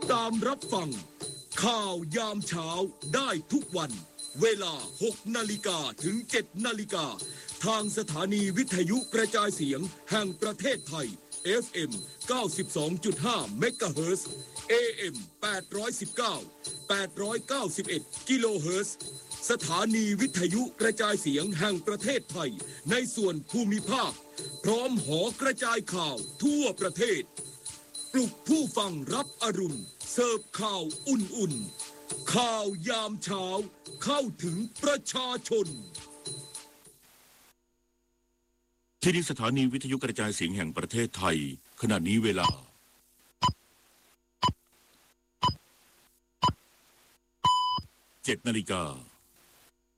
ตามรับฟังข่าวยามเช้าได้ทุกวันเวลา 6 นาฬิกาถึง 7 นาฬิกาทางสถานีวิทยุกระจายเสียงแห่งประเทศไทย FM 92.5 เมกะเฮิรตซ์ AM 819 891 กิโลเฮิรตซ์สถานีวิทยุกระจายเสียงแห่งประเทศไทยในส่วนภูมิภาคพร้อมหอกระจายข่าวทั่วประเทศปลุกผู้ฟังรับอรุณเสิร์ฟข่าวอุ่นๆข่าวยามเช้าเข้าถึงประชาชนที่นี่สถานีวิทยุกระจายเสียงแห่งประเทศไทยขณะนี้เวลา 7 นาฬิกา